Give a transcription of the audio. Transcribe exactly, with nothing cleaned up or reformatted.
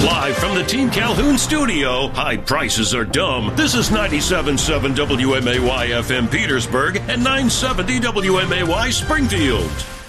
Live from the Team Calhoun studio, high prices are dumb. This is ninety-seven point seven W M A Y F M Petersburg and nine seventy W M A Y Springfield.